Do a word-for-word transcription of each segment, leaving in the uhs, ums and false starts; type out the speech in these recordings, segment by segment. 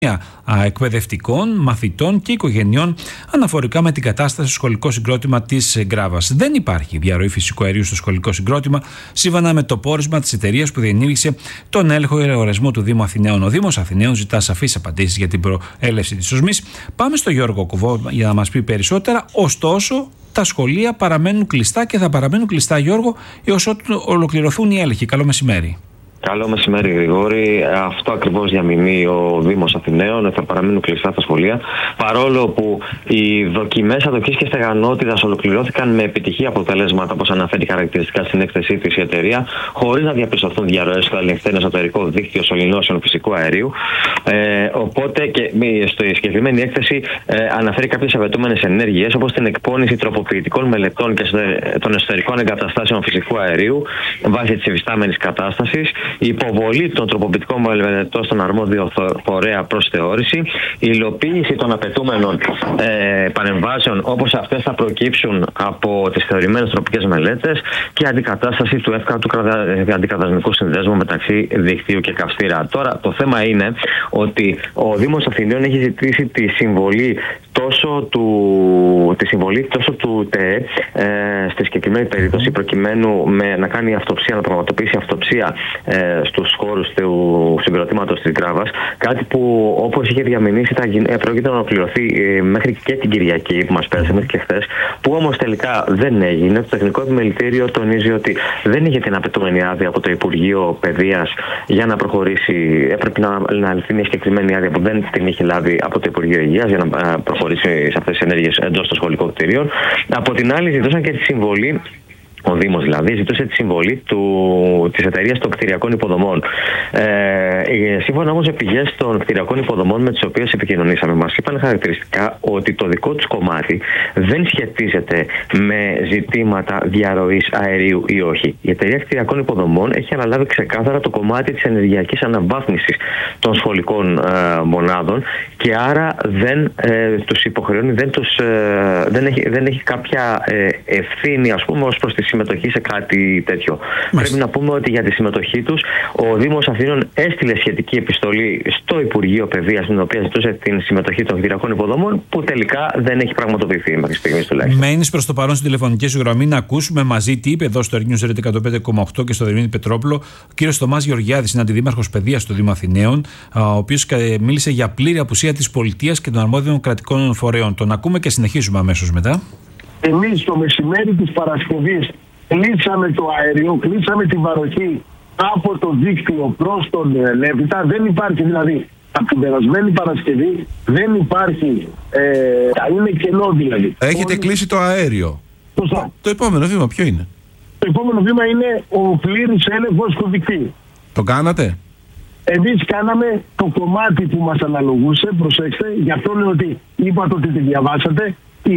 εκπαιδευτικών, μαθητών και οικογενειών αναφορικά με την κατάσταση στο σχολικό συγκρότημα της Γκράβας. Δεν υπάρχει διαρροή φυσικού αερίου στο σχολικό συγκρότημα, σύμφωνα με το πόρισμα της εταιρείας που διενήργησε τον έλεγχο ορισμό του Δήμου Αθηναίων. Ο Δήμος Αθηναίων ζητά σαφείς απαντήσεις για την προέλευση της οσμής. Πάμε στο Γιώργο Κουβό για να μας πει περισσότερα. Ωστόσο, τα σχολεία παραμένουν κλειστά και θα παραμένουν κλειστά, Γιώργο, έως ότου ολοκληρωθούν οι έλεγχοι. Καλό μεσημέρι. Καλό μεσημέρι, Γρηγόρη. Αυτό ακριβώς διαμηνύει ο Δήμος Αθηναίων. Θα παραμείνουν κλειστά τα σχολεία. Παρόλο που οι δοκιμές αδοχής και στεγανότητας ολοκληρώθηκαν με επιτυχή αποτελέσματα, όπως αναφέρει χαρακτηριστικά στην έκθεσή της η εταιρεία, χωρίς να διαπιστωθούν διαρροές στο ελεγχθέν εσωτερικό δίκτυο σωληνώσεων φυσικού αερίου. Ε, οπότε και στη συγκεκριμένη έκθεση ε, αναφέρει κάποιες απαιτούμενες ενέργειες, όπως την εκπόνηση τροποποιητικών μελετών και των εσωτερικών εγκαταστάσεων φυσικού αερίου βάσει της υφιστάμενης κατάστασης, η υποβολή των τροποποιητικών μελετών στον αρμόδιο φορέα προς θεώρηση, η υλοποίηση των απαιτούμενων ε, παρεμβάσεων όπως αυτές θα προκύψουν από τις θεωρημένες τροπικές μελέτες και αντικατάσταση του εύκολου αντικατασμικού συνδέσμου μεταξύ δικτύου και καυστήρα. Τώρα, το θέμα είναι ότι ο Δήμος Αθηναίων έχει ζητήσει τη συμβολή τόσο του, τη συμβολή τόσο του ΤΕΕ ε, στη συγκεκριμένη περίπτωση, προκειμένου με, να κάνει αυτοψία, να πραγματοποιήσει αυτοψία ε, στους χώρους του συγκροτήματος της Γκράβας, κάτι που όπως είχε διαμηνήσει θα ε, πρόκειται να ολοκληρωθεί ε, μέχρι και την Κυριακή που μας πέρασε, μέχρι και χθες, που όμως τελικά δεν έγινε. Το Τεχνικό Επιμελητήριο τονίζει ότι δεν είχε την απαιτούμενη άδεια από το Υπουργείο Παιδείας για να προχωρήσει. Έπρεπε να, να ληφθεί μια συγκεκριμένη άδεια που δεν την είχε λάβει από το Υπουργείο Υγείας για να ε, προχωρήσει σε αυτές τις ενέργειες εντός των σχολικών κτηρίων. Από την άλλη, ζητούσαν και τη συμβολή. Ο Δήμος δηλαδή ζητούσε τη συμβολή του, της εταιρείας των κτηριακών υποδομών. Ε, σύμφωνα όμως με πηγές των κτηριακών υποδομών με τις οποίες επικοινωνήσαμε, μας είπαν χαρακτηριστικά ότι το δικό τους κομμάτι δεν σχετίζεται με ζητήματα διαρροής αερίου ή όχι. Η εταιρεία κτηριακών υποδομών έχει αναλάβει ξεκάθαρα το κομμάτι της ενεργειακής αναβάθμισης των σχολικών ε, μονάδων και άρα δεν ε, τους υποχρεώνει, δεν, τους, ε, δεν, έχει, δεν έχει κάποια ε, ευθύνη, ας πούμε, ως προς τη συμμετοχή σε κάτι τέτοιο. Μάλιστα. Πρέπει να πούμε ότι για τη συμμετοχή τους ο Δήμος Αθηνών έστειλε σχετική επιστολή στο Υπουργείο Παιδείας, στην οποία ζητούσε την συμμετοχή των κτηριακών υποδομών, που τελικά δεν έχει πραγματοποιηθεί μέχρι στιγμής τουλάχιστον. Μένεις προς το παρόν στην τηλεφωνική σου γραμμή να ακούσουμε μαζί τι είπε εδώ στο News εκατόν πέντε κόμμα οκτώ και στο Δερμήνη Πετρόπουλο ο κύριος Θωμάς Γεωργιάδης, είναι αντιδήμαρχος παιδείας του Δήμου Αθηναίων, ο οποίος μίλησε για πλήρη απουσία της πολιτείας και των αρμόδιων κρατικών φορέων. Τον ακούμε και συνεχίζουμε αμέσως μετά. Εμείς το μεσημέρι της Παρασκευής κλείσαμε το αέριο, κλείσαμε την παροχή από το δίκτυο προς τον Λέβητα. Δεν υπάρχει δηλαδή από την περασμένη Παρασκευή, δεν υπάρχει, ε, είναι κενό δηλαδή. Έχετε Όλοι... κλείσει το αέριο. Σωστά. Το επόμενο βήμα ποιο είναι? Το επόμενο βήμα είναι ο πλήρης έλεγχος του δικτύου. Το κάνατε? Εμείς κάναμε το κομμάτι που μας αναλογούσε, προσέξτε, γι' αυτό λέω ότι είπατε ότι τη διαβάσατε. Η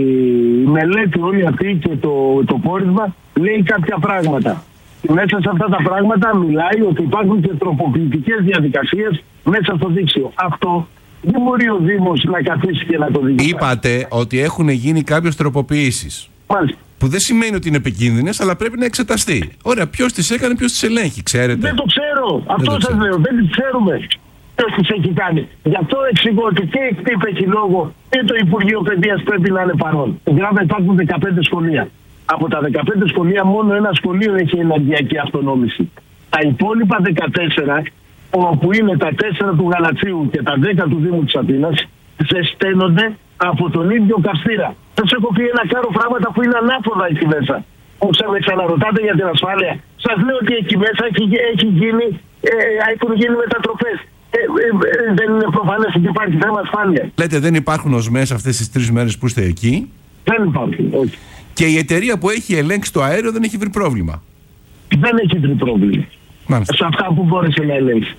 μελέτη όλη αυτή και το, το πόρισμα λέει κάποια πράγματα. Μέσα σε αυτά τα πράγματα μιλάει ότι υπάρχουν και τροποποιητικές διαδικασίες μέσα στο δίκτυο. Αυτό δεν μπορεί ο Δήμος να καθίσει και να το δει. Είπατε ότι έχουν γίνει κάποιες τροποποιήσεις. Μάλιστα. Που δεν σημαίνει ότι είναι επικίνδυνες, αλλά πρέπει να εξεταστεί. Ωραία, ποιος τις έκανε, ποιος τις ελέγχει, ξέρετε? Δεν το ξέρω. Δεν Αυτό σας λέω. Δεν τις ξέρουμε. Ποιος τις έχει κάνει. Γι' αυτό εξηγώ ότι και η ΚΤΙΠ έχει λόγο και το Υπουργείο Παιδείας πρέπει να είναι παρόν. Στην Γκράβα υπάρχουν δεκαπέντε σχολεία. Από τα δεκαπέντε σχολεία μόνο ένα σχολείο έχει ενεργειακή αυτονόμηση. Τα υπόλοιπα δεκατέσσερα, όπου είναι τα τέσσερα του Γαλατσίου και τα δέκα του Δήμου της Αθήνας, ζεσταίνονται από τον ίδιο καυστήρα. Σας έχω πει ένα κάρο πράγματα που είναι ανάποδα εκεί μέσα. Που ξαναρωτάτε για την ασφάλεια. Σας λέω ότι εκεί μέσα έχει, έχει γίνει, ε, έχουν γίνει μετατροπές. Ε, ε, ε, δεν είναι προφανές ότι υπάρχει θέμα ασφάλεια. Λέτε δεν υπάρχουν οσμές αυτές τις τρεις μέρες που είστε εκεί? Δεν υπάρχουν, όχι. Και η εταιρεία που έχει ελέγξει το αέριο δεν έχει βρει πρόβλημα? Δεν έχει βρει πρόβλημα. Μάλιστα. Σε αυτά που μπόρεσε να ελέγξει.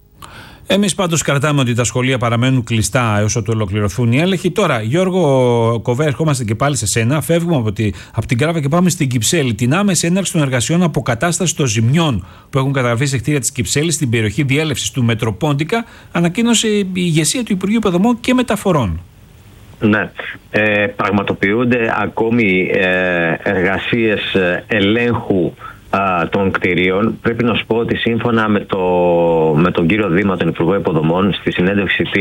Εμείς πάντως κρατάμε ότι τα σχολεία παραμένουν κλειστά έως ότου ολοκληρωθούν οι έλεγχοι. Τώρα, Γιώργο Κοβέ, ερχόμαστε και πάλι σε σένα. Φεύγουμε από, τη, από την Γκράβα και πάμε στην Κυψέλη. Την άμεση έναρξη των εργασιών αποκατάσταση των ζημιών που έχουν καταγραφεί σε κτίρια της Κυψέλης στην περιοχή διέλευσης του Μετροπόντικα, ανακοίνωσε η ηγεσία του Υπουργείου Υποδομών και Μεταφορών. Ναι, ε, πραγματοποιούνται ακόμη ε, εργασίες ελέγχου των κτηρίων. Πρέπει να σου πω ότι σύμφωνα με, το, με τον κύριο Δήμα, τον Υπουργό Υποδομών, στη συνέντευξη